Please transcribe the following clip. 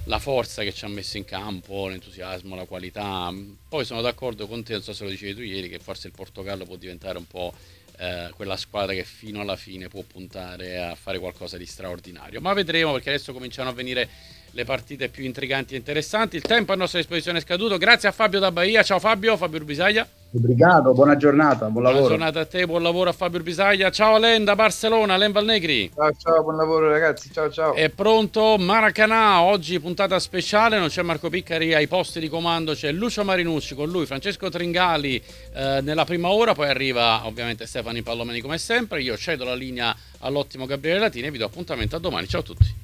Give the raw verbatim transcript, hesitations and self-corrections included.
la forza che ci ha messo in campo, l'entusiasmo, la qualità. Poi sono d'accordo con te, non so se lo dicevi tu ieri, che forse il Portogallo può diventare un po' eh, quella squadra che fino alla fine può puntare a fare qualcosa di straordinario. Ma vedremo, perché adesso cominciano a venire le partite più intriganti e interessanti. Il tempo a nostra disposizione è scaduto. Grazie a Fabio da Bahia. Ciao Fabio, Fabio Urbisaglia. Obrigado, buona giornata, buon Buona lavoro. giornata a te, buon lavoro a Fabio Urbisaglia. Ciao Alen da Barcellona, Alen Valnegri. Ciao, ciao, buon lavoro ragazzi, ciao ciao. È pronto Maracanà, oggi puntata speciale, non c'è Marco Piccari ai posti di comando, c'è Lucio Marinucci, con lui Francesco Tringali eh, nella prima ora, poi arriva ovviamente Stefani Pallomeni come sempre, io cedo la linea all'ottimo Gabriele Latini e vi do appuntamento a domani, ciao a tutti.